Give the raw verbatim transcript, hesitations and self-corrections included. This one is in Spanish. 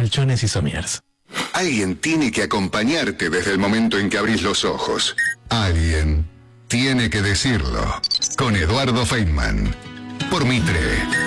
colchones y somiers. Alguien tiene que acompañarte desde el momento en que abrís los ojos. Alguien tiene que decirlo. Con Eduardo Feynman. Por Mitre.